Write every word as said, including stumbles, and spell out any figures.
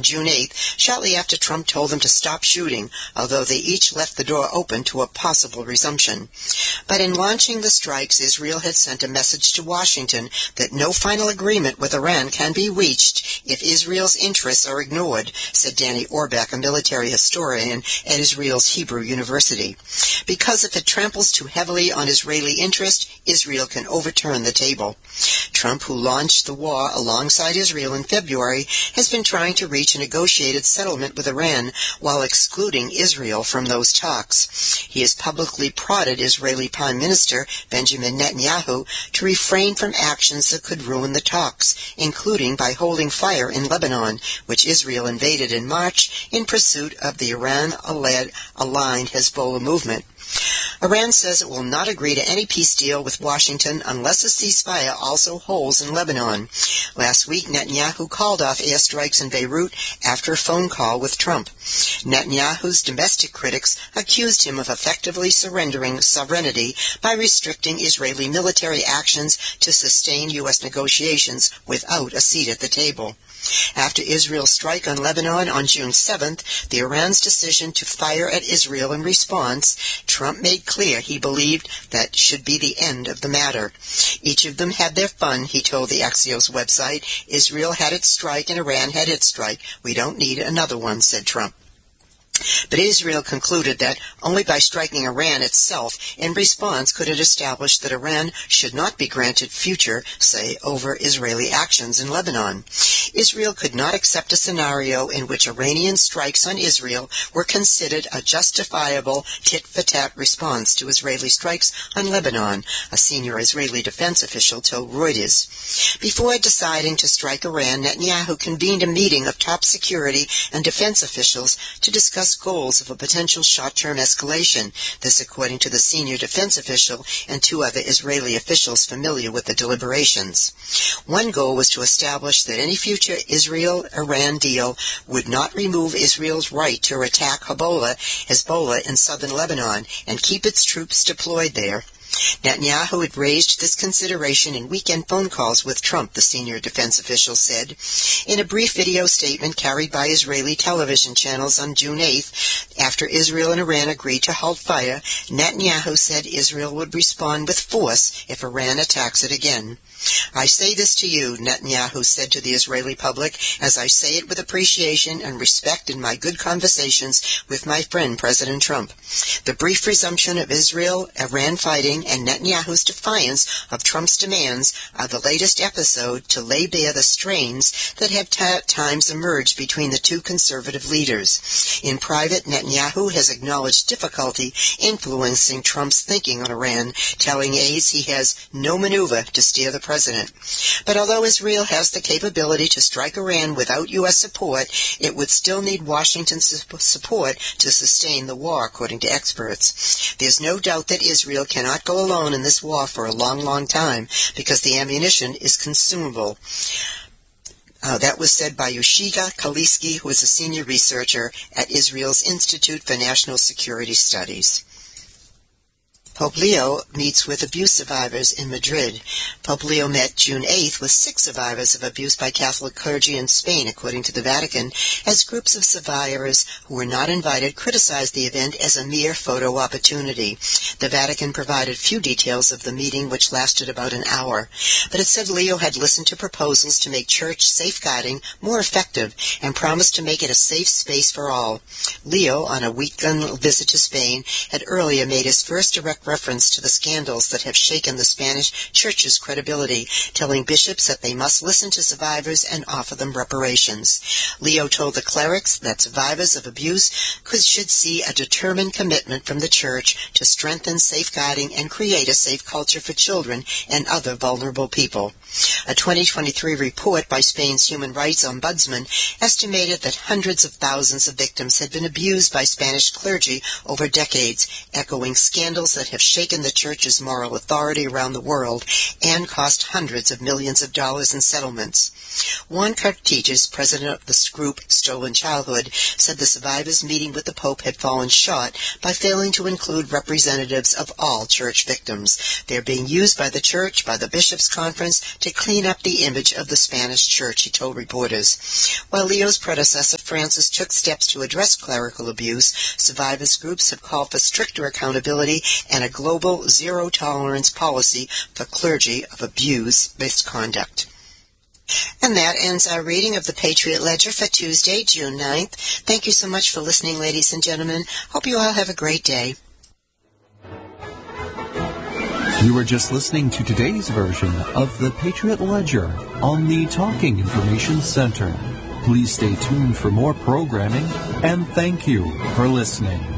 June eighth, shortly after Trump told them to stop shooting, although they each left the door open to a possible resumption. But in launching the strikes, Israel had sent a message to Washington that no final agreement with Iran can be reached if Israel's interests are ignored, said Danny Orbach, a military historian at Israel's Hebrew University. Because if it tramples too heavily on Israeli interest, Israel can overturn the table. Trump, who launched the war alongside Israel in February, has been trying to reach a negotiated settlement with Iran while excluding Israel from those talks. He has publicly prodded Israeli Prime Minister Benjamin Netanyahu to refrain from actions that could ruin the talks, including by holding fire in Lebanon, which Israel invaded in March in pursuit of the Iran-aligned Hezbollah movement. Iran says it will not agree to any peace deal with Washington unless a ceasefire also holds in Lebanon. Last week, Netanyahu called off airstrikes in Beirut after a phone call with Trump. Netanyahu's domestic critics accused him of effectively surrendering sovereignty by restricting Israeli military actions to sustain U S negotiations without a seat at the table. After Israel's strike on Lebanon on June seventh, the Iran's decision to fire at Israel in response, Trump made clear he believed that should be the end of the matter. Each of them had their fun, he told the Axios website. Israel had its strike and Iran had its strike. We don't need another one, said Trump. But Israel concluded that only by striking Iran itself in response could it establish that Iran should not be granted future say over Israeli actions in Lebanon. Israel could not accept a scenario in which Iranian strikes on Israel were considered a justifiable tit-for-tat response to Israeli strikes on Lebanon, a senior Israeli defense official told Reuters. Before deciding to strike Iran, Netanyahu convened a meeting of top security and defense officials to discuss goals of a potential short-term escalation, this according to the senior defense official and two other Israeli officials familiar with the deliberations. One goal was to establish that any future Israel-Iran deal would not remove Israel's right to attack Hezbollah, Hezbollah in southern Lebanon and keep its troops deployed there. Netanyahu had raised this consideration in weekend phone calls with Trump, the senior defense official said. In a brief video statement carried by Israeli television channels on June eighth, after Israel and Iran agreed to halt fire, Netanyahu said Israel would respond with force if Iran attacks it again. I say this to you, Netanyahu said to the Israeli public, as I say it with appreciation and respect in my good conversations with my friend President Trump. The brief resumption of Israel-Iran fighting and Netanyahu's defiance of Trump's demands are the latest episode to lay bare the strains that have at times emerged between the two conservative leaders. In private, Netanyahu has acknowledged difficulty influencing Trump's thinking on Iran, telling aides he has no maneuver to steer the president. But although Israel has the capability to strike Iran without U S support, it would still need Washington's support to sustain the war, according to experts. There's no doubt that Israel cannot go alone in this war for a long, long time because the ammunition is consumable. Uh, that was said by Yoshiga Kaliski, who is a senior researcher at Israel's Institute for National Security Studies. Pope Leo meets with abuse survivors in Madrid. Pope Leo met June eighth with six survivors of abuse by Catholic clergy in Spain, according to the Vatican, as groups of survivors who were not invited criticized the event as a mere photo opportunity. The Vatican provided few details of the meeting, which lasted about an hour, but it said Leo had listened to proposals to make church safeguarding more effective and promised to make it a safe space for all. Leo, on a weekend visit to Spain, had earlier made his first direct reference to the scandals that have shaken the Spanish church's credibility, telling bishops that they must listen to survivors and offer them reparations. Leo told the clerics that survivors of abuse could, should see a determined commitment from the church to strengthen safeguarding and create a safe culture for children and other vulnerable people. A twenty twenty-three report by Spain's Human Rights Ombudsman estimated that hundreds of thousands of victims had been abused by Spanish clergy over decades, echoing scandals that have shaken the church's moral authority around the world and cost hundreds of millions of dollars in settlements. Juan Cartiges, president of the group Stolen Childhood, said the survivors' meeting with the Pope had fallen short by failing to include representatives of all church victims. They're being used by the church, by the Bishops' Conference, to clean up the image of the Spanish church, he told reporters. While Leo's predecessor, Francis, took steps to address clerical abuse, survivors groups have called for stricter accountability and a global zero-tolerance policy for clergy of abuse misconduct. And that ends our reading of the Patriot Ledger for Tuesday, June ninth. Thank you so much for listening, ladies and gentlemen. Hope you all have a great day. You were just listening to today's version of the Patriot Ledger on the Talking Information Center. Please stay tuned for more programming, and thank you for listening.